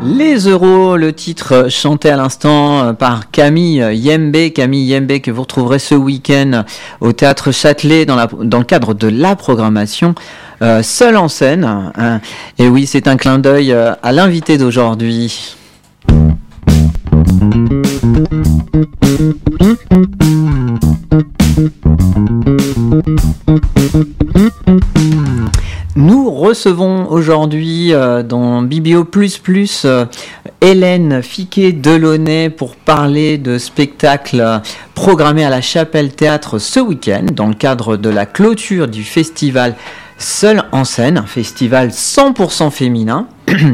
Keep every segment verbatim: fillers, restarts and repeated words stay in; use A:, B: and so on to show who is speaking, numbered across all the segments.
A: Les Euros, le titre chanté à l'instant par Camille Yembe, Camille Yembe que vous retrouverez ce week-end au Théâtre Châtelet dans, la, dans le cadre de la programmation euh, Seul en scène. Hein. Et oui, c'est un clin d'œil à l'invité d'aujourd'hui. Nous recevons aujourd'hui euh, dans Bibio Plus Plus euh, Hélène Fiquet-Delaunay pour parler de spectacles programmés à la Chapelle Théâtre ce week-end dans le cadre de la clôture du festival Seul en scène, un festival cent pour cent féminin.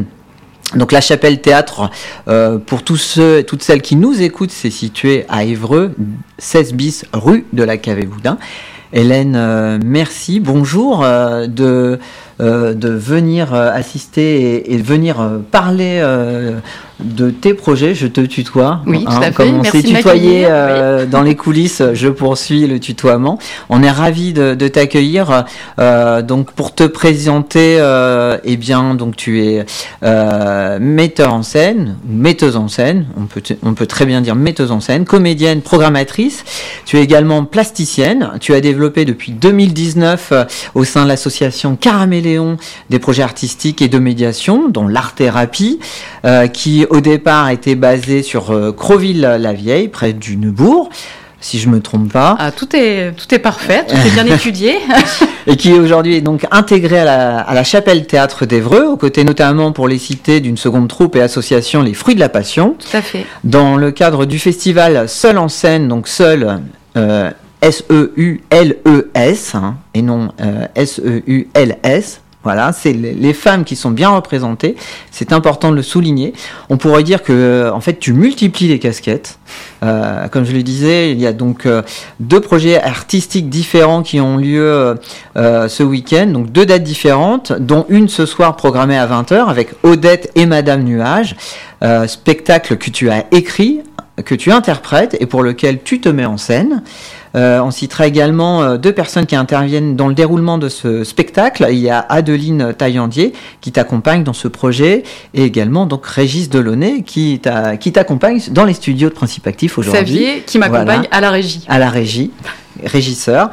A: Donc la Chapelle Théâtre, euh, pour tous ceux et toutes celles qui nous écoutent, c'est situé à Évreux, seize bis rue de la Cavé-Boudin. Hélène, euh, merci. Bonjour euh, de, euh, de venir euh, assister et, et de venir euh, parler euh, de tes projets. Je te tutoie.
B: Oui,
A: hein,
B: tout à fait.
A: Comme on
B: Merci
A: s'est tutoyé euh,
B: oui.
A: dans les coulisses, je poursuis le tutoiement. On est ravis de, de t'accueillir. Euh, donc pour te présenter, euh, eh bien, donc tu es euh, metteur en scène, metteuse en scène. On peut, on peut très bien dire metteuse en scène, comédienne, programmatrice. Tu es également plasticienne. Tu as développé depuis deux mille dix-neuf euh, au sein de l'association Caraméléon des projets artistiques et de médiation, dont l'art-thérapie, euh, qui au départ était basée sur euh, Creville-la-Vieille, près du Neubourg, si je me trompe pas.
B: Ah, tout est tout est parfait, tout est bien étudié.
A: Et qui aujourd'hui est donc intégré à la, à la Chapelle Théâtre d'Évreux, aux côtés notamment, pour les citer, d'une seconde troupe et association Les Fruits de la Passion.
B: Tout à fait.
A: Dans le cadre du festival Seul en scène, donc Seul, euh, S E U L E S, hein, et non euh, S E U L S. Voilà, c'est les femmes qui sont bien représentées. C'est important de le souligner. On pourrait dire que, en fait, tu multiplies les casquettes. Euh, comme je le disais, il y a donc euh, deux projets artistiques différents qui ont lieu euh, ce week-end. Donc deux dates différentes, dont une ce soir programmée à vingt heures avec Odette et Madame Nuage. Euh, spectacle que tu as écrit, que tu interprètes et pour lequel tu te mets en scène. Euh, on citera également euh, deux personnes qui interviennent dans le déroulement de ce spectacle. Il y a Adeline Taillandier qui t'accompagne dans ce projet et également donc Régis Delaunay qui, t'a, qui t'accompagne dans les studios de Principe Actif aujourd'hui.
B: Xavier qui m'accompagne voilà, à la régie.
A: À la régie, régisseur.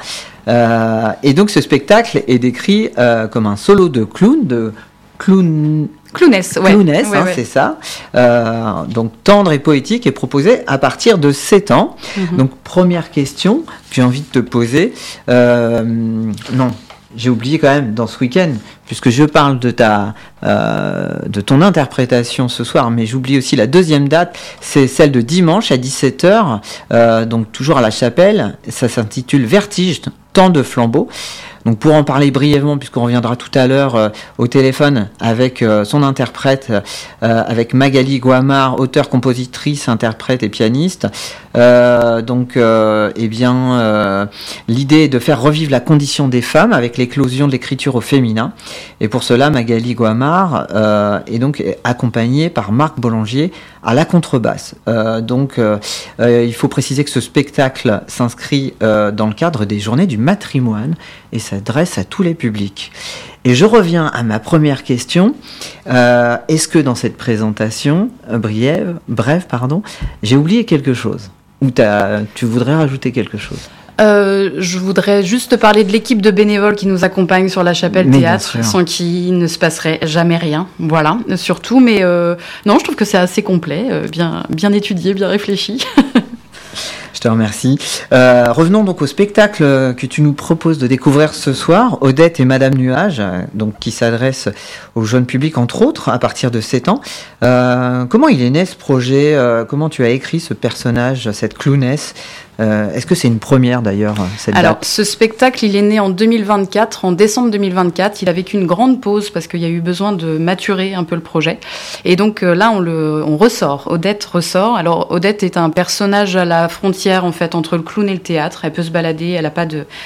A: Euh, et donc ce spectacle est décrit euh, comme un solo de clown, de clown...
B: Clowness, ouais.
A: Clowness,
B: ouais,
A: hein,
B: ouais.
A: c'est ça. Euh, donc tendre et poétique est proposé à partir de sept ans. Mm-hmm. Donc première question que j'ai envie de te poser. Euh, non, j'ai oublié quand même dans ce week-end, puisque je parle de ta, euh, de ton interprétation ce soir, mais j'oublie aussi la deuxième date, c'est celle de dimanche à dix-sept heures, euh, donc toujours à la Chapelle. Ça s'intitule Vertige, temps de flambeau. Donc pour en parler brièvement, puisqu'on reviendra tout à l'heure euh, au téléphone avec euh, son interprète, euh, avec Magali Guamard, auteure, compositrice, interprète et pianiste. Euh, donc, euh, eh bien, euh, l'idée est de faire revivre la condition des femmes avec l'éclosion de l'écriture au féminin. Et pour cela, Magali Guamard euh, est donc accompagnée par Marc Boulanger à la contrebasse. Euh, donc, euh, euh, il faut préciser que ce spectacle s'inscrit euh, dans le cadre des Journées du matrimoine et s'adresse à tous les publics. Et je reviens à ma première question. Euh, est-ce que dans cette présentation euh, brève, bref, pardon, j'ai oublié quelque chose? Ou tu voudrais rajouter quelque chose?
B: Euh, je voudrais juste parler de l'équipe de bénévoles qui nous accompagne sur la Chapelle mais Théâtre, sans qui il ne se passerait jamais rien. Voilà, surtout. Mais euh, non, je trouve que c'est assez complet, euh, bien, bien étudié, bien réfléchi.
A: Je te remercie. Euh, revenons donc au spectacle que tu nous proposes de découvrir ce soir, Odette et Madame Nuage, donc qui s'adresse au jeune public entre autres à partir de sept ans. Euh, comment il est né ce projet? euh, Comment tu as écrit ce personnage, cette clowness? Euh, est-ce que c'est une première d'ailleurs, cette
B: Alors,
A: date?
B: ce spectacle, il est né en deux mille vingt-quatre, en décembre deux mille vingt-quatre. Il a vécu une grande pause parce qu'il y a eu besoin de maturer un peu le projet. Et donc euh, là, on le, on ressort. Odette ressort. Alors, Odette est un personnage à la frontière en fait entre le clown et le théâtre. Elle peut se balader. Elle n'a pas de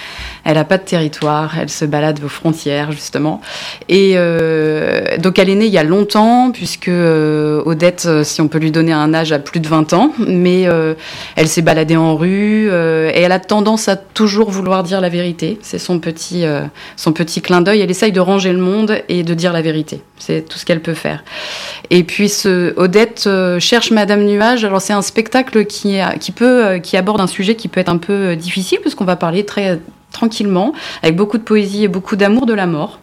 B: Elle n'a pas de territoire, elle se balade aux frontières, justement. Et euh, donc, elle est née il y a longtemps, puisque euh, Odette, si on peut lui donner un âge, a plus de vingt ans, mais euh, elle s'est baladée en rue, euh, et elle a tendance à toujours vouloir dire la vérité. C'est son petit, euh, son petit clin d'œil. Elle essaye de ranger le monde et de dire la vérité. C'est tout ce qu'elle peut faire. Et puis, ce, Odette euh, cherche Madame Nuage. Alors, c'est un spectacle qui, qui, peut, euh, qui aborde un sujet qui peut être un peu difficile, puisqu'on va parler très tranquillement, avec beaucoup de poésie et beaucoup d'amour de la mort,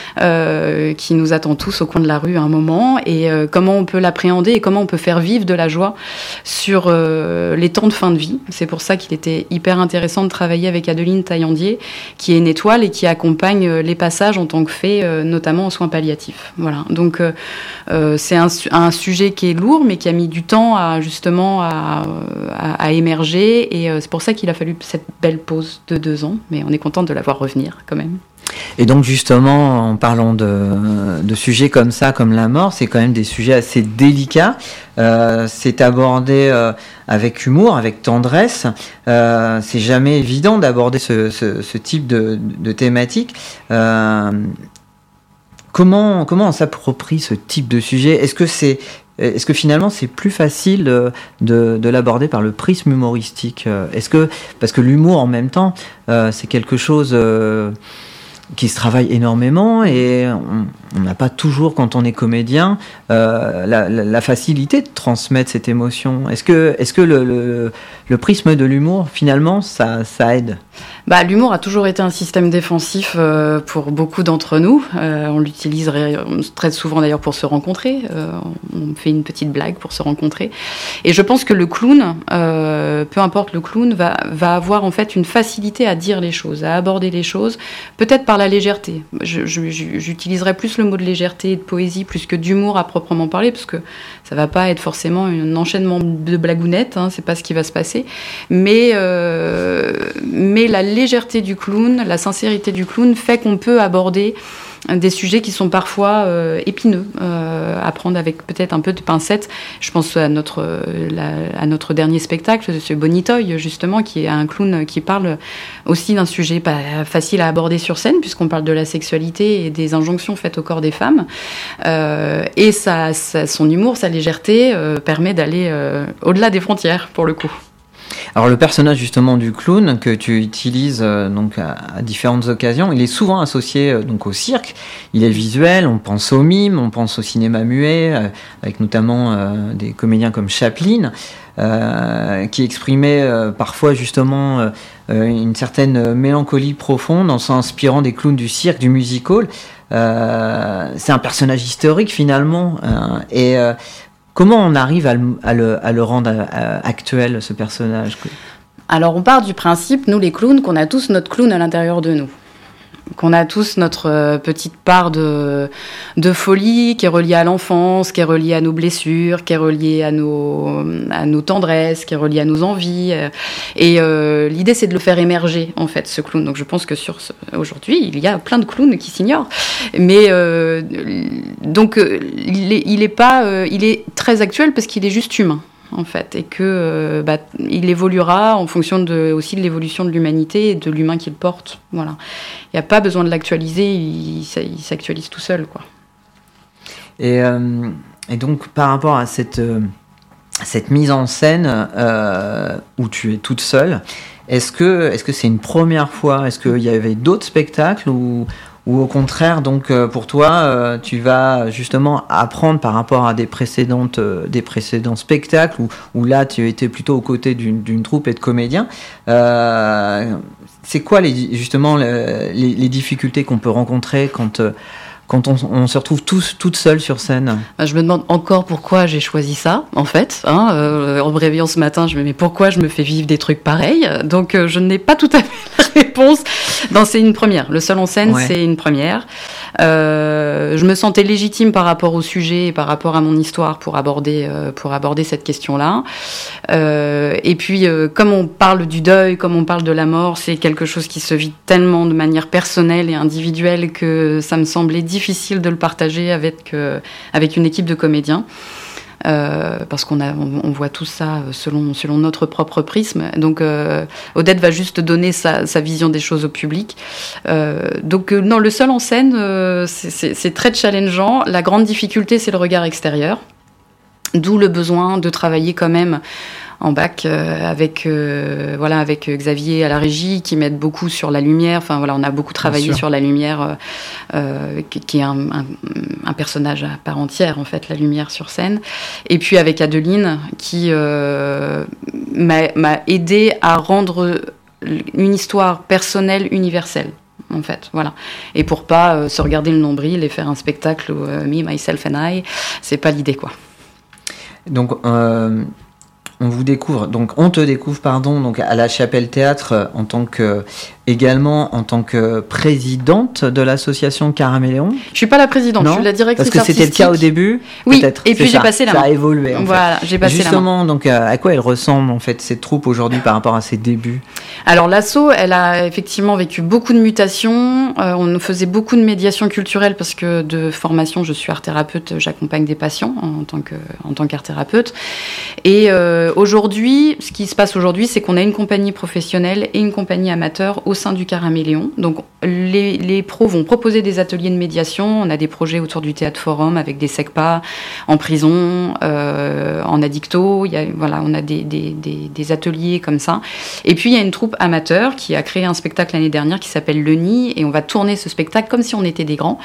B: euh, qui nous attend tous au coin de la rue à un moment, et euh, comment on peut l'appréhender et comment on peut faire vivre de la joie sur euh, les temps de fin de vie. C'est pour ça qu'il était hyper intéressant de travailler avec Adeline Taillandier, qui est une étoile et qui accompagne les passages en tant que fait, euh, notamment en soins palliatifs. Voilà. Donc euh, euh, c'est un, un sujet qui est lourd, mais qui a mis du temps à justement à, à, à émerger, et euh, c'est pour ça qu'il a fallu cette belle pause de deux ans, mais on est content de la voir revenir quand même.
A: Et donc justement, en parlant de, de sujets comme ça, comme la mort, c'est quand même des sujets assez délicats. Euh, c'est abordé euh, avec humour, avec tendresse. Euh, c'est jamais évident d'aborder ce, ce, ce type de, de thématique. Euh, comment, comment on s'approprie ce type de sujet ? Est-ce que c'est Est-ce que finalement c'est plus facile de, de, de l'aborder par le prisme humoristique ? Est-ce que, parce que l'humour en même temps, euh, c'est quelque chose euh, qui se travaille énormément, et on n'a pas toujours, quand on est comédien, euh, la, la, la facilité de transmettre cette émotion. Est-ce que, est-ce que le, le, le prisme de l'humour, finalement, ça, ça aide ?
B: Bah, l'humour a toujours été un système défensif euh, pour beaucoup d'entre nous. Euh, on l'utilise ré- très souvent d'ailleurs pour se rencontrer. Euh, on fait une petite blague pour se rencontrer. Et je pense que le clown, euh, peu importe le clown, va, va avoir en fait une facilité à dire les choses, à aborder les choses, peut-être par la légèreté. Je, je, j'utiliserais plus le mot de légèreté et de poésie plus que d'humour à proprement parler, parce que ça va pas être forcément un enchaînement de blagounettes, hein, c'est pas ce qui va se passer. Mais, euh, mais la légèreté du clown, la sincérité du clown fait qu'on peut aborder des sujets qui sont parfois euh, épineux, euh, à prendre avec peut-être un peu de pincettes. Je pense à notre, la, à notre dernier spectacle, ce Bonitoy, justement, qui est un clown qui parle aussi d'un sujet pas facile à aborder sur scène, puisqu'on parle de la sexualité et des injonctions faites au corps des femmes. Euh, et ça, ça, son humour, sa légèreté euh, permet d'aller euh, au-delà des frontières, pour le coup.
A: Alors le personnage justement du clown que tu utilises euh, donc à, à différentes occasions, il est souvent associé euh, donc au cirque. Il est visuel, on pense au mime, on pense au cinéma muet, euh, avec notamment euh, des comédiens comme Chaplin, euh, qui exprimaient euh, parfois justement euh, une certaine mélancolie profonde en s'inspirant des clowns du cirque, du music-hall. Euh, c'est un personnage historique finalement, euh, et euh, comment on arrive à le, à le, à le rendre actuel, ce personnage ?
B: Alors, on part du principe, nous les clowns, qu'on a tous notre clown à l'intérieur de nous. Qu'on a tous notre euh, petite part de, de folie qui est reliée à l'enfance, qui est reliée à nos blessures, qui est reliée à nos, à nos tendresses, qui est reliée à nos envies. Euh, et euh, l'idée, c'est de le faire émerger, en fait, ce clown. Donc, je pense que sur ce, aujourd'hui, il y a plein de clowns qui s'ignorent. Mais euh, donc, euh, il est, il est pas, euh, il est très actuel parce qu'il est juste humain, en fait, et que euh, bah, il évoluera en fonction de, aussi de l'évolution de l'humanité et de l'humain qu'il porte. Voilà. Il n'y a pas besoin de l'actualiser, il, il s'actualise tout seul, quoi.
A: Et, euh, et donc, par rapport à cette, euh, cette mise en scène euh, où tu es toute seule, est-ce que, est-ce que c'est une première fois ? Est-ce qu'il y avait d'autres spectacles ou ou au contraire, donc pour toi, euh, tu vas justement apprendre par rapport à des précédentes, euh, des précédents spectacles où, où là tu étais plutôt aux côtés d'une, d'une troupe et de comédiens. Euh, c'est quoi les, justement les, les, les difficultés qu'on peut rencontrer quand euh, quand on, on se retrouve tous toute seule sur scène?
B: Je me demande encore pourquoi j'ai choisi ça, en fait. Hein, euh, en me réveillant ce matin, je me dis mais pourquoi je me fais vivre des trucs pareils? Donc euh, je n'ai pas tout à fait la réponse. Non, c'est une première. Le seul en scène, ouais. C'est une première. Euh, je me sentais légitime par rapport au sujet et par rapport à mon histoire pour aborder euh, pour aborder cette question-là. Euh, et puis, euh, comme on parle du deuil, comme on parle de la mort, c'est quelque chose qui se vit tellement de manière personnelle et individuelle que ça me semblait difficile de le partager avec euh, avec une équipe de comédiens. euh, parce qu'on a, on, on voit tout ça selon, selon notre propre prisme. Donc, euh, Odette va juste donner sa, sa vision des choses au public. Euh, donc, euh, non, le seul en scène, euh, c'est, c'est, c'est très challengeant. La grande difficulté, c'est le regard extérieur. D'où le besoin de travailler quand même en bac euh, avec euh, voilà avec Xavier à la régie qui m'aide beaucoup sur la lumière. Enfin voilà, on a beaucoup travaillé sur la lumière, euh, euh, qui, qui est un, un, un personnage à part entière en fait, la lumière sur scène. Et puis avec Adeline qui euh, m'a, m'a aidé à rendre une histoire personnelle universelle. En fait, voilà. Et pour pas euh, se regarder le nombril et faire un spectacle où, euh, me, myself and I, c'est pas l'idée quoi.
A: Donc, euh, on vous découvre, donc on te découvre, pardon, donc à la Chapelle Théâtre en tant que également en tant que présidente de l'association Caraméléon.
B: Je suis pas la présidente, non, je suis la directrice artistique.
A: Parce que c'était le cas au début.
B: Oui.
A: Peut-être.
B: Et puis j'ai
A: ça.
B: passé la main.
A: Ça a évolué. En
B: voilà,
A: fait.
B: j'ai passé
A: Justement,
B: la main.
A: donc à quoi elle ressemble en fait cette troupe aujourd'hui par rapport à ses débuts?
B: Alors l'asso, elle a effectivement vécu beaucoup de mutations. Euh, on faisait beaucoup de médiation culturelle parce que de formation, je suis art thérapeute, j'accompagne des patients en tant que en tant qu'art thérapeute. Et euh, aujourd'hui, ce qui se passe aujourd'hui, c'est qu'on a une compagnie professionnelle et une compagnie amateur au sein du Caraméléon. Donc les, les pros vont proposer des ateliers de médiation. On a des projets autour du théâtre forum avec des SECPA en prison, euh, en addicto. Il y a, voilà, on a des, des, des, des ateliers comme ça. Et puis il y a une troupe amateur qui a créé un spectacle l'année dernière qui s'appelle Le Nid, et on va tourner ce spectacle comme si on était des grands.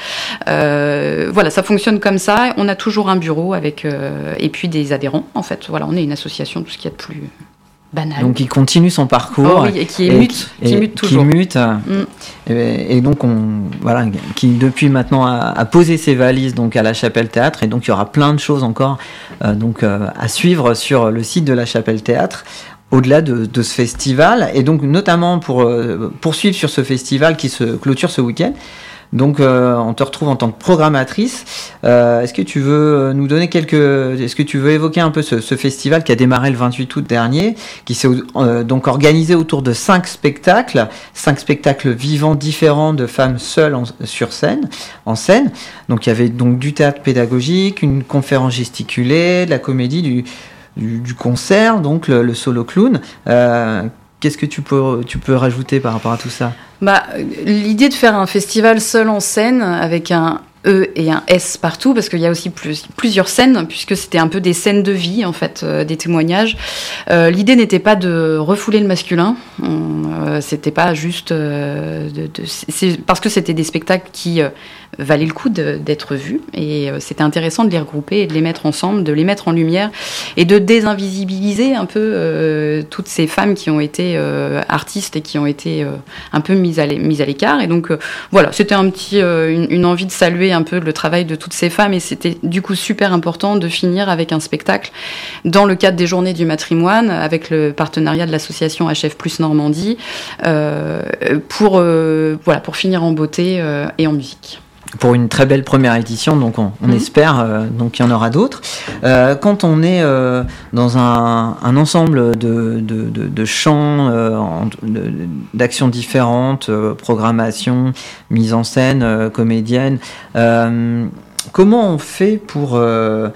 B: Euh, voilà, ça fonctionne comme ça. On a toujours un bureau avec euh, et puis des adhérents. En fait, voilà, on est une association, tout ce qu'il y a de plus banal.
A: Donc il continue son parcours.
B: Oh oui, et qui est et, mute, et, qui mute toujours.
A: Qui mute. Mm. Et, et donc on voilà, qui depuis maintenant a, a posé ses valises donc à la Chapelle Théâtre, et donc il y aura plein de choses encore euh, donc euh, à suivre sur le site de la Chapelle Théâtre. Au-delà de, de ce festival, et donc notamment pour euh, poursuivre sur ce festival qui se clôture ce week-end. Donc euh, on te retrouve en tant que programmatrice. Euh, est-ce que tu veux nous donner quelques... Est-ce que tu veux évoquer un peu ce, ce festival qui a démarré le vingt-huit août dernier, qui s'est euh, donc organisé autour de cinq spectacles, cinq spectacles vivants différents de femmes seules en, sur scène, en scène. Donc il y avait donc du théâtre pédagogique, une conférence gesticulée, de la comédie, du, du, du concert, donc le, le solo clown. Euh, Qu'est-ce que tu peux, tu peux rajouter par rapport à tout ça ?
B: Bah, l'idée de faire un festival seul en scène avec un E et un S partout, parce qu'il y a aussi plus, plusieurs scènes, puisque c'était un peu des scènes de vie, en fait, euh, des témoignages. Euh, l'idée n'était pas de refouler le masculin, euh, c'était pas juste... Euh, de, de, c'est parce que c'était des spectacles qui euh, valaient le coup de, d'être vus, et euh, c'était intéressant de les regrouper et de les mettre ensemble, de les mettre en lumière, et de désinvisibiliser un peu euh, toutes ces femmes qui ont été euh, artistes et qui ont été euh, un peu mises à, mises à l'écart. Et donc, euh, voilà, c'était un petit, euh, une, une envie de saluer un peu le travail de toutes ces femmes, et c'était du coup super important de finir avec un spectacle dans le cadre des Journées du Matrimoine, avec le partenariat de l'association H F plus Normandie, euh, pour, euh, voilà, pour finir en beauté euh, et en musique.
A: Pour une très belle première édition, donc on, on mmh. espère euh, donc qu'il y en aura d'autres. Euh, quand on est euh, dans un, un ensemble de, de, de, de chants, euh, de, d'actions différentes, euh, programmation, mise en scène, euh, comédienne, euh, comment on fait pour euh,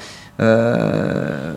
A: euh,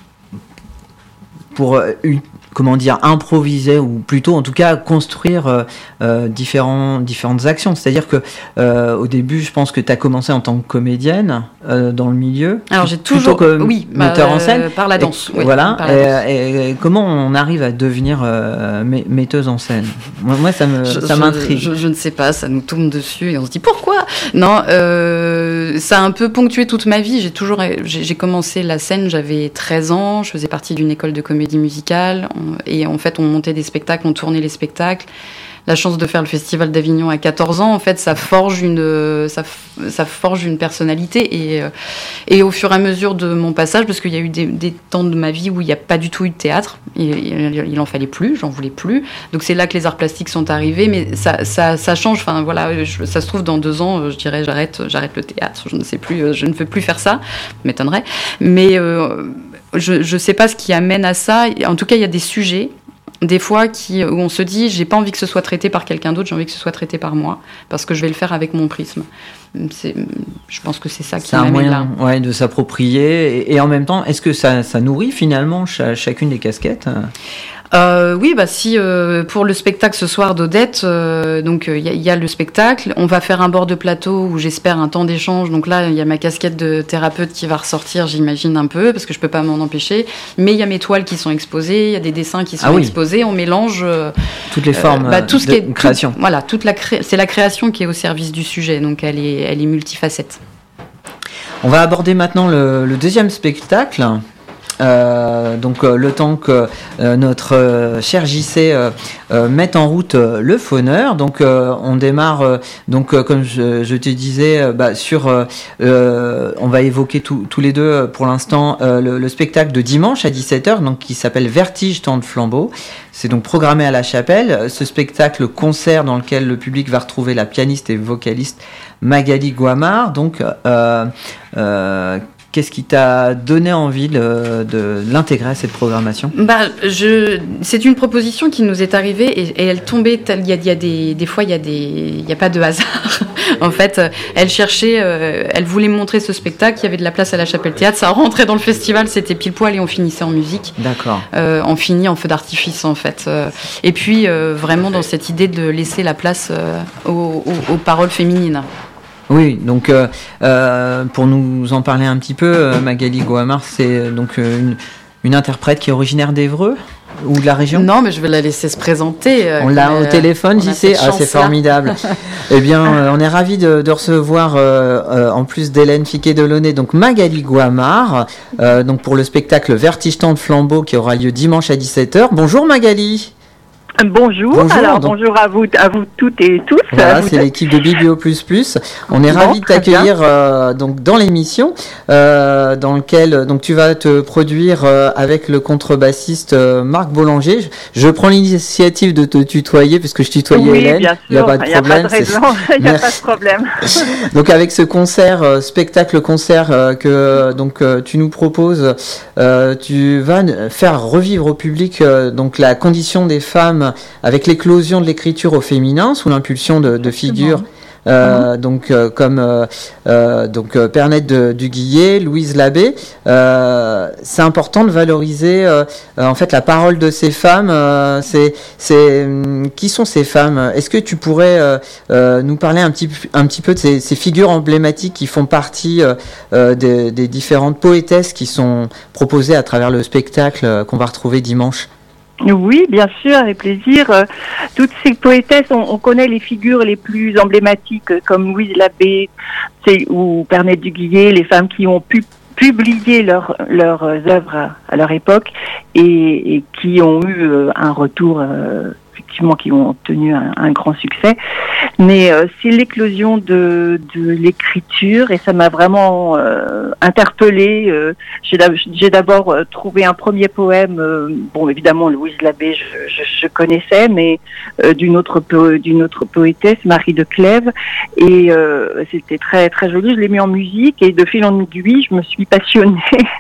A: pour une comment dire, improviser, ou plutôt en tout cas construire euh, euh, différents, différentes actions. C'est-à-dire que euh, au début, je pense que tu as commencé en tant que comédienne euh, dans le milieu.
B: Alors j'ai toujours,
A: que
B: oui,
A: metteur
B: bah,
A: en scène.
B: Euh, par la danse.
A: Et,
B: oui,
A: voilà.
B: Par la
A: et,
B: danse.
A: Et, et comment on arrive à devenir euh, metteuse en scène ? Moi, moi, ça me,
B: je,
A: ça
B: je,
A: m'intrigue.
B: Je, je ne sais pas, ça nous tombe dessus et on se dit pourquoi ? Non, euh, ça a un peu ponctué toute ma vie. J'ai toujours, j'ai, j'ai commencé la scène, j'avais treize ans, je faisais partie d'une école de comédie musicale. Et en fait, on montait des spectacles, on tournait les spectacles. La chance de faire le Festival d'Avignon à quatorze ans, en fait, ça forge une, ça, ça forge une personnalité. Et, et au fur et à mesure de mon passage, parce qu'il y a eu des, des temps de ma vie où il n'y a pas du tout eu de théâtre, il, il, il en fallait plus, j'en voulais plus. Donc c'est là que les arts plastiques sont arrivés, mais ça, ça, ça change. Enfin voilà, je, ça se trouve dans deux ans, je dirais j'arrête, j'arrête le théâtre. Je ne sais plus, je ne veux plus faire ça, ça m'étonnerait. Mais euh, je ne sais pas ce qui amène à ça. En tout cas, il y a des sujets des fois qui, où on se dit j'ai pas envie que ce soit traité par quelqu'un d'autre, j'ai envie que ce soit traité par moi, parce que je vais le faire avec mon prisme. C'est, je pense que c'est ça qui
A: c'est un
B: m'amène
A: moyen
B: là.
A: Ouais, de s'approprier, et, et en même temps, est-ce que ça, ça nourrit finalement ch- chacune des casquettes ?
B: Euh, oui, bah si euh, pour le spectacle ce soir d'Odette, euh, donc il euh, y, y a le spectacle, on va faire un bord de plateau où j'espère un temps d'échange. Donc là, il y a ma casquette de thérapeute qui va ressortir, j'imagine un peu, parce que je peux pas m'en empêcher. Mais il y a mes toiles qui sont exposées, il y a des dessins qui sont ah oui. exposés. On mélange euh,
A: toutes les formes euh, bah, tout ce de qui est, création.
B: Tout, voilà, toute la cré... c'est la création qui est au service du sujet, donc elle est, elle est multifacette.
A: On va aborder maintenant le, le deuxième spectacle. Euh, donc euh, le temps que euh, notre euh, cher J C euh, euh, mette en route euh, le fauneur, donc euh, on démarre euh, donc euh, comme je, je te disais euh, bah, sur euh, euh, on va évoquer tous les deux euh, pour l'instant euh, le, le spectacle de dimanche à dix-sept heures, donc qui s'appelle Vertige temps de flambeau. C'est donc programmé à la Chapelle. Ce spectacle concert dans lequel le public va retrouver la pianiste et vocaliste Magali Guamard, donc euh, euh, qu'est-ce qui t'a donné envie de, de l'intégrer à cette programmation ?
B: Bah, je, c'est une proposition qui nous est arrivée et, et elle tombait. Il y a, il y a des, des fois, il y a des, il y a pas de hasard. En fait, elle cherchait, euh, elle voulait montrer ce spectacle. Il y avait de la place à la Chapelle Théâtre. Ça rentrait dans le festival. C'était pile poil et on finissait en musique.
A: D'accord.
B: Euh, on finit en feu d'artifice en fait. Euh, et puis euh, vraiment dans cette idée de laisser la place euh, aux, aux, aux paroles féminines.
A: Oui, donc euh, euh, pour nous en parler un petit peu, euh, Magali Guamard, c'est donc euh, une, une interprète qui est originaire d'Évreux ou de la région ?
B: Non, mais je vais la laisser se présenter.
A: Euh, on l'a au téléphone, J C. Ah, c'est formidable. Eh bien, euh, on est ravis de, de recevoir, euh, euh, en plus d'Hélène Fiquet-Delaunay, donc Magali Guamard, euh, donc pour le spectacle Vertige temps de flambeau qui aura lieu dimanche à dix-sept heures. Bonjour Magali.
C: Bonjour, bonjour, alors donc, bonjour à vous, à vous toutes et tous.
A: Voilà, c'est l'équipe de Biblio plus plus. On est bon, ravis de t'accueillir euh, donc dans l'émission, euh, dans lequel donc tu vas te produire euh, avec le contrebassiste euh, Marc Boulanger. Je, je prends l'initiative de te tutoyer puisque je tutoyais
C: oui,
A: Hélène.
C: Il n'y a pas de problème. Il n'y a pas de problème.
A: Donc avec ce concert, euh, spectacle concert euh, que donc euh, tu nous proposes, euh, tu vas faire revivre au public euh, donc la condition des femmes avec l'éclosion de l'écriture au féminin sous l'impulsion de, de figures euh, mmh. donc euh, comme euh, euh, donc euh, Pernette de Duguillet, Louise Labbé. Euh, c'est important de valoriser euh, euh, en fait la parole de ces femmes. Euh, c'est, c'est qui sont ces femmes ? Est-ce que tu pourrais euh, euh, nous parler un petit un petit peu de ces, ces figures emblématiques qui font partie euh, euh, des, des différentes poétesses qui sont proposées à travers le spectacle euh, qu'on va retrouver dimanche ?
C: Oui, bien sûr, avec plaisir. Euh, toutes ces poétesses, on, on connaît les figures les plus emblématiques euh, comme Louise Labbé ou Pernette Duguillet, les femmes qui ont pu publier leurs leurs œuvres à, à leur époque et, et qui ont eu euh, un retour euh, effectivement qui ont obtenu un, un grand succès. Mais euh, c'est l'éclosion de, de l'écriture et ça m'a vraiment euh, interpellée. Euh, j'ai, j'ai d'abord euh, trouvé un premier poème, euh, bon évidemment Louise Labbé je, je, je connaissais, mais euh, d'une autre po- d'une autre poétesse, Marie de Clèves, et euh, c'était très très joli. Je l'ai mis en musique et de fil en aiguille, je me suis passionnée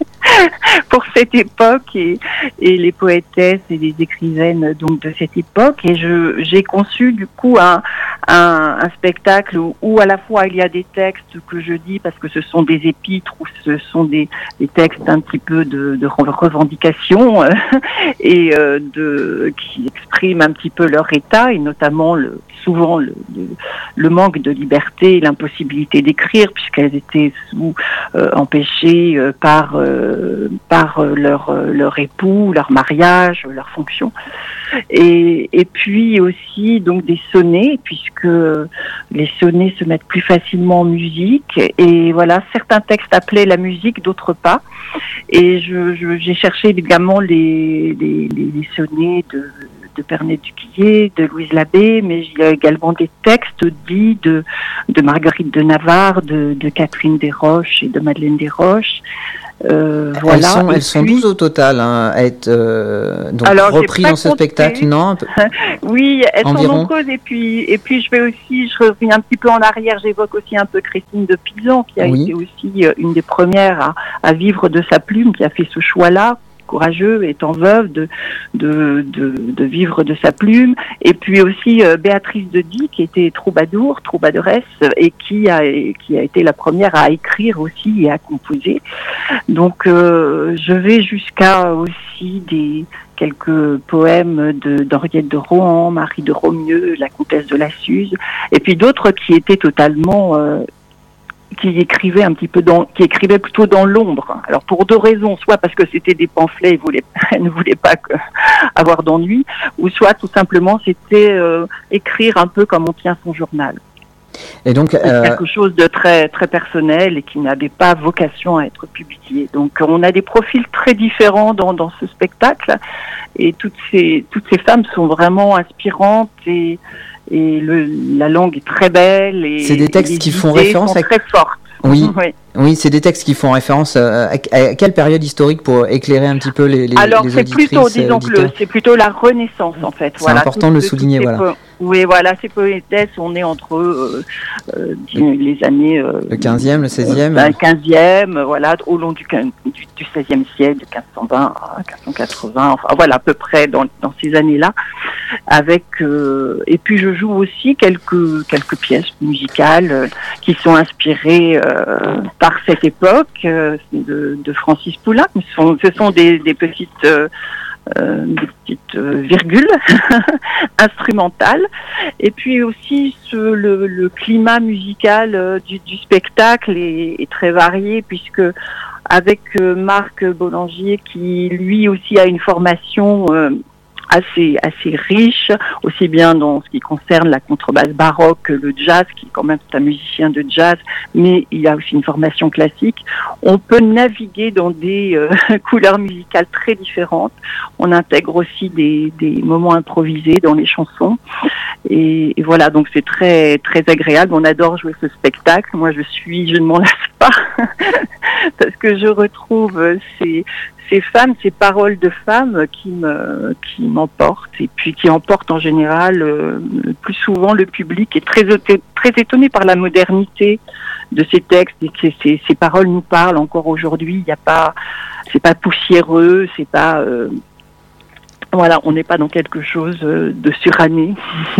C: pour cette époque et, et les poétesses et les écrivaines donc de cette époque. Et je, j'ai conçu du coup un, un, un spectacle où, où à la fois il y a des textes que je dis parce que ce sont des épîtres ou ce sont des, des textes un petit peu de, de revendication euh, et euh, de, qui expriment un petit peu leur état et notamment le, souvent le, le, le manque de liberté et l'impossibilité d'écrire puisqu'elles étaient sous, euh, empêchées euh, par, euh, par leur, leur époux, leur mariage, leur fonction. Et, et puis aussi donc des sonnets puisque les sonnets se mettent plus facilement en musique et voilà, certains textes appelaient la musique, d'autres pas. Et je, je, j'ai cherché évidemment les, les, les, les sonnets de de Pernette Duguillet, de Louise Labbé, mais il y a également des textes dits de, de Marguerite de Navarre, de, de Catherine Desroches et de Madeleine Desroches. Euh,
A: elles
C: voilà.
A: sont, elles puis, sont douze au total hein, à être euh, donc alors, repris dans ce compté. Spectacle, non?
C: Oui, elles
A: environ.
C: Sont nombreuses et puis et puis je vais aussi, je reviens un petit peu en arrière, j'évoque aussi un peu Christine de Pisan qui a oui. été aussi une des premières à, à vivre de sa plume, qui a fait ce choix-là courageux, étant veuve, de, de, de, de vivre de sa plume. Et puis aussi euh, Béatrice de Die, qui était troubadour, troubadoresse, et qui a, qui a été la première à écrire aussi et à composer. Donc euh, je vais jusqu'à aussi des quelques poèmes de, d'Henriette de Rohan, Marie de Romieux, la comtesse de la Suze, et puis d'autres qui étaient totalement... Euh, qui écrivait un petit peu dans, qui écrivait plutôt dans l'ombre. Alors pour deux raisons, soit parce que c'était des pamphlets, elle ne voulait pas que, avoir d'ennui, ou soit tout simplement c'était euh, écrire un peu comme on tient son journal.
A: Et donc
C: euh... quelque chose de très très personnel et qui n'avait pas vocation à être publié. Donc on a des profils très différents dans dans ce spectacle, et toutes ces toutes ces femmes sont vraiment inspirantes et Et le, la langue est très belle. Et
A: c'est des textes qui font référence à...
C: très fortes.
A: Oui, oui. Oui, c'est des textes qui font référence à, à, à quelle période historique pour écréer un petit peu les, les,
C: Alors,
A: les
C: c'est plutôt, disons que le, c'est plutôt la Renaissance, en fait.
A: C'est voilà, important de le souligner, voilà.
C: Po- oui, voilà, ces poétesses, on est entre euh, euh, les années... Euh,
A: le quinzième, le seizième
C: euh, Le quinzième, voilà, au long du, du, du seizième siècle, de quinze cent vingt à quinze cent quatre-vingts, enfin, voilà, à peu près dans, dans ces années-là. Avec euh, et puis, je joue aussi quelques, quelques pièces musicales euh, qui sont inspirées euh, par cette époque euh, de, de Francis Poulenc. Ce sont, ce sont des, des petites, euh, euh, des petites euh, virgules instrumentales. Et puis aussi ce, le, le climat musical euh, du, du spectacle est, est très varié, puisque avec euh, Marc Bollangier, qui lui aussi a une formation euh, assez assez riche, aussi bien dans ce qui concerne la contrebasse baroque, le jazz, qui est quand même un musicien de jazz, mais il a aussi une formation classique. On peut naviguer dans des euh, couleurs musicales très différentes. On intègre aussi des, des moments improvisés dans les chansons. Et, et voilà, donc c'est très très agréable. On adore jouer ce spectacle. Moi, je suis, je ne m'en lasse pas parce que je retrouve ces ces femmes, ces paroles de femmes qui me qui m'emportent, et puis qui emportent en général euh, plus souvent le public, est très très étonné par la modernité de ces textes, et que ces, ces paroles nous parlent encore aujourd'hui. Il n'y a pas, c'est pas poussiéreux, c'est pas euh, voilà, on n'est pas dans quelque chose de suranné.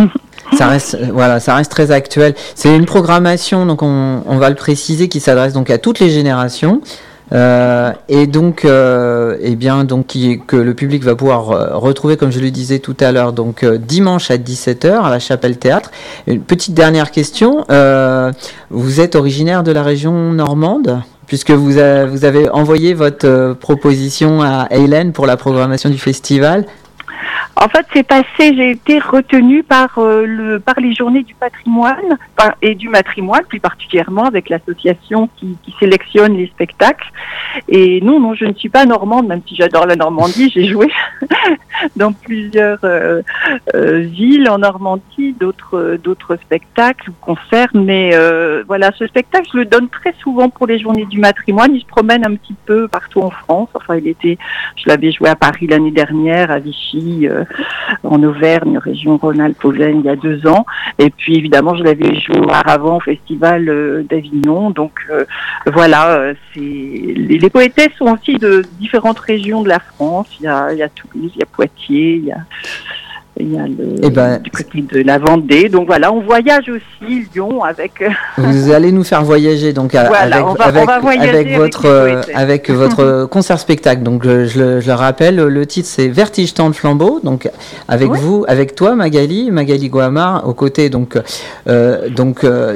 A: Ça reste, voilà, ça reste très actuel. C'est une programmation, donc on, on va le préciser, qui s'adresse donc à toutes les générations. Euh, et donc, euh, eh bien, donc qui, que le public va pouvoir euh, retrouver, comme je le disais tout à l'heure, donc euh, dimanche à dix-sept heures à la Chapelle Théâtre. Une petite dernière question. Euh, vous êtes originaire de la région normande, puisque vous, a, vous avez envoyé votre euh, proposition à Hélène pour la programmation du festival.
C: En fait, c'est passé, j'ai été retenue par euh, le par les journées du patrimoine par, et du matrimoine, plus particulièrement avec l'association qui, qui sélectionne les spectacles. Et non, non, je ne suis pas normande, même si j'adore la Normandie. J'ai joué dans plusieurs euh, euh, villes en Normandie, d'autres d'autres spectacles ou concerts. Mais euh, voilà, ce spectacle, je le donne très souvent pour les journées du matrimoine. Il se promène un petit peu partout en France. Enfin, il était, je l'avais joué à Paris l'année dernière, à Vichy, euh, en Auvergne, région Rhône-Alpes-Auvergne, il y a deux ans. Et puis évidemment, je l'avais joué auparavant au Festival euh, d'Avignon. Donc euh, voilà, euh, c'est les, les poétesses sont aussi de différentes régions de la France. Il y a, il y a Toulouse, il y a Poitiers, il y a il y a le,
A: eh ben,
C: du côté de la Vendée. Donc voilà, on voyage aussi, Lyon, avec...
A: Vous allez nous faire voyager donc
C: voilà,
A: avec,
C: on va,
A: avec,
C: on va voyager
A: avec votre,
C: avec,
A: avec votre concert-spectacle. Donc je, je, le, je le rappelle, le titre c'est Vertige temps de flambeau. Donc avec oui. vous, avec toi Magali, Magali Guamard, aux côtés donc, euh, donc euh,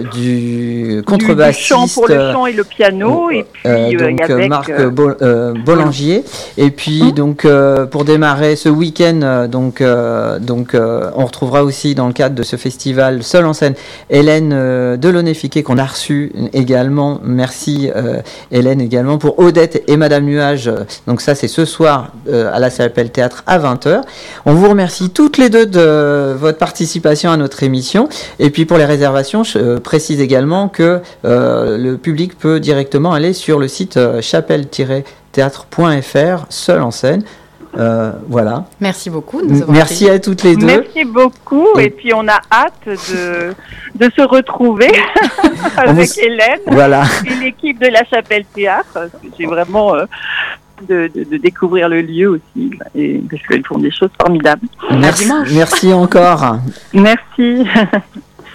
A: du contrebassiste.
C: Du, du chant pour le chant et le piano. Euh, et puis
A: euh, donc
C: avec,
A: Marc euh, Bo, euh, Bollangier. Et puis hum. donc euh, pour démarrer ce week-end, donc... Euh, Donc, euh, on retrouvera aussi dans le cadre de ce festival seule en scène Hélène euh, Delaunay-Fiquet qu'on a reçue également. Merci euh, Hélène également pour Odette et Madame Nuage. Donc ça c'est ce soir euh, à la Chapelle Théâtre à vingt heures. On vous remercie toutes les deux de votre participation à notre émission. Et puis pour les réservations, je euh, précise également que euh, le public peut directement aller sur le site euh, chapelle tiret théâtre point f r, seule en scène. Euh, voilà.
B: Merci beaucoup.
A: De nous avoir Merci pris. À toutes les deux.
C: Merci beaucoup. Et, et puis on a hâte de, de se retrouver avec
A: vous...
C: Hélène
A: voilà.
C: et l'équipe de la Chapelle Théâtre. C'est vraiment euh, de, de, de découvrir le lieu aussi, et parce qu'ils font des choses formidables.
A: Merci, merci encore.
C: Merci.